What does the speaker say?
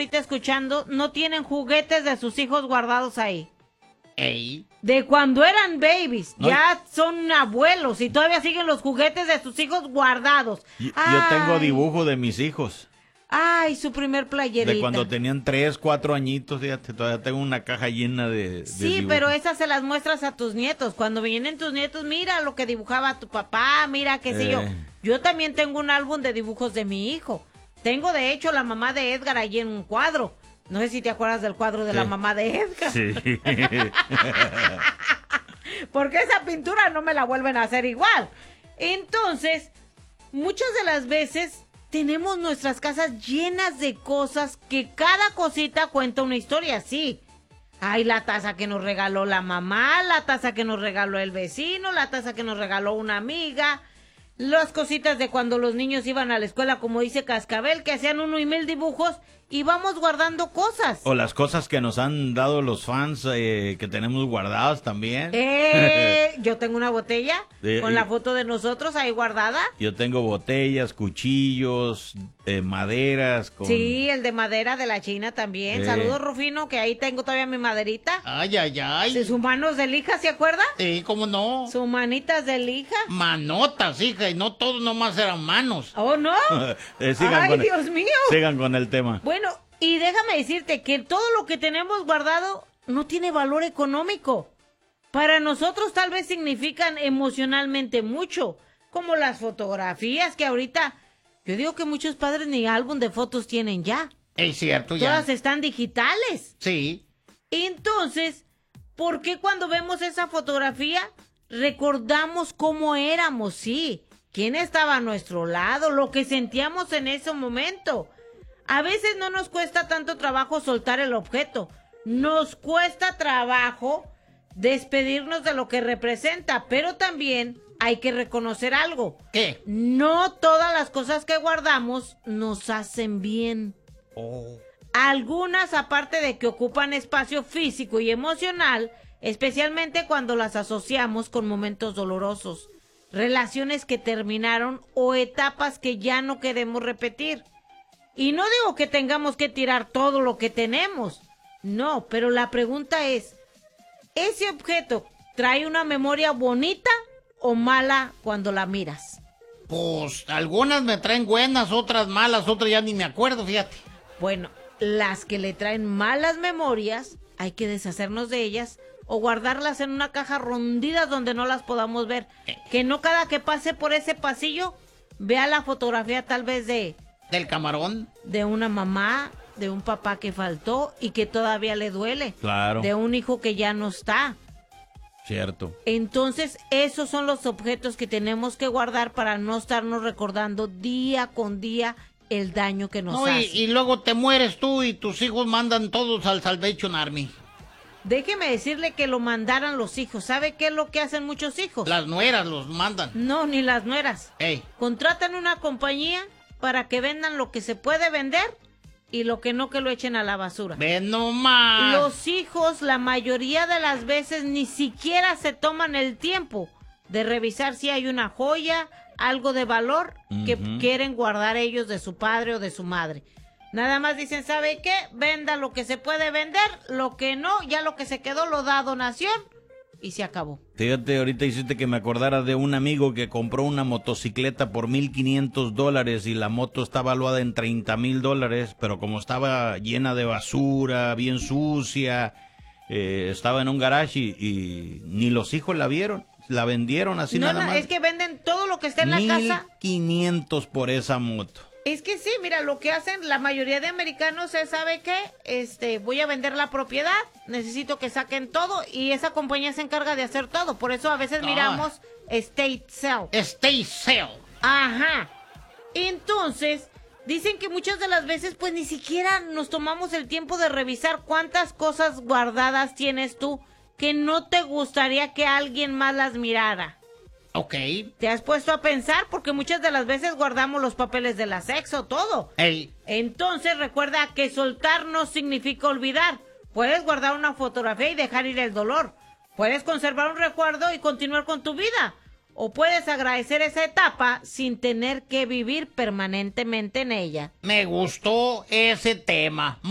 ahorita escuchando no tienen juguetes de sus hijos guardados ahí. Ey. De cuando eran babies, no. Ya son abuelos y todavía siguen los juguetes de sus hijos guardados. Yo tengo dibujo de mis hijos. Ay, su primer playerita. De cuando tenían 3, 4 añitos, fíjate, todavía tengo una caja llena de sí, dibujos. Pero esas se las muestras a tus nietos. Cuando vienen tus nietos, mira lo que dibujaba tu papá, mira qué sé yo. Yo también tengo un álbum de dibujos de mi hijo. Tengo, de hecho, la mamá de Edgar ahí en un cuadro. No sé si te acuerdas del cuadro de la mamá de Edgar. Sí. Porque esa pintura no me la vuelven a hacer igual. Entonces, muchas de las veces tenemos nuestras casas llenas de cosas que cada cosita cuenta una historia, sí. Ay, la taza que nos regaló la mamá, la taza que nos regaló el vecino, la taza que nos regaló una amiga, las cositas de cuando los niños iban a la escuela, como dice Cascabel, que hacían 1 y 1000 dibujos y vamos guardando cosas. O las cosas que nos han dado los fans que tenemos guardadas también. Yo tengo una botella con la foto de nosotros ahí guardada. Yo tengo botellas, cuchillos, maderas. Sí, el de madera de la China también. Saludos, Rufino, que ahí tengo todavía mi maderita. Ay, ay, ay. De sus manos de lija, ¿se acuerda? Sí, ¿cómo no? Sus manitas de lija. Manotas, hija, y no todos nomás eran manos. ¿Oh, no? Ay, Dios mío. Sigan con el tema. Bueno, y déjame decirte que todo lo que tenemos guardado no tiene valor económico. Para nosotros tal vez significan emocionalmente mucho, como las fotografías que ahorita, yo digo que muchos padres ni álbum de fotos tienen ya. Es cierto, ya. Todas están digitales. Sí. Entonces, ¿por qué cuando vemos esa fotografía recordamos cómo éramos? Sí, quién estaba a nuestro lado, lo que sentíamos en ese momento. A veces no nos cuesta tanto trabajo soltar el objeto, nos cuesta trabajo despedirnos de lo que representa, pero también hay que reconocer algo. ¿Qué? No todas las cosas que guardamos nos hacen bien. Algunas, aparte de que ocupan espacio físico y emocional, especialmente cuando las asociamos con momentos dolorosos, relaciones que terminaron o etapas que ya no queremos repetir. Y no digo que tengamos que tirar todo lo que tenemos, no, pero la pregunta es, ¿ese objeto trae una memoria bonita o mala cuando la miras? Pues algunas me traen buenas, otras malas, otras ya ni me acuerdo, fíjate. Bueno, las que le traen malas memorias, hay que deshacernos de ellas o guardarlas en una caja rondida donde no las podamos ver. Que no cada que pase por ese pasillo vea la fotografía tal vez del camarón, de una mamá, de un papá que faltó y que todavía le duele. Claro. De un hijo que ya no está. Cierto. Entonces, esos son los objetos que tenemos que guardar para no estarnos recordando día con día el daño que nos hace. Y luego te mueres tú y tus hijos mandan todos al Salvation Army. Déjeme decirle que lo mandaran los hijos. ¿Sabe qué es lo que hacen muchos hijos? Las nueras los mandan. No, ni las nueras. Ey. Contratan una compañía para que vendan lo que se puede vender y lo que no, que lo echen a la basura. Ven nomás. Los hijos, la mayoría de las veces, ni siquiera se toman el tiempo de revisar si hay una joya, algo de valor que quieren guardar ellos de su padre o de su madre. Nada más dicen, ¿sabe qué? Venda lo que se puede vender, lo que no, ya lo que se quedó lo da a donación y se acabó. Fíjate, ahorita hiciste que me acordara de un amigo que compró una motocicleta por $1,500 y la moto está valuada en $30,000, pero como estaba llena de basura, bien sucia, estaba en un garage y ni los hijos la vieron, la vendieron así nada más. No, es que venden todo lo que está en la casa. $1,500 por esa moto. Es que sí, mira, lo que hacen la mayoría de americanos es, ¿sabe qué? Voy a vender la propiedad, necesito que saquen todo y esa compañía se encarga de hacer todo. Por eso a veces miramos estate sale. Estate sale. Ajá. Entonces, dicen que muchas de las veces pues ni siquiera nos tomamos el tiempo de revisar cuántas cosas guardadas tienes tú que no te gustaría que alguien más las mirara. Ok. ¿Te has puesto a pensar? Porque muchas de las veces guardamos los papeles del sexo, todo. Ey. Entonces recuerda que soltar no significa olvidar. Puedes guardar una fotografía y dejar ir el dolor. Puedes conservar un recuerdo y continuar con tu vida. O puedes agradecer esa etapa sin tener que vivir permanentemente en ella. Me gustó ese tema.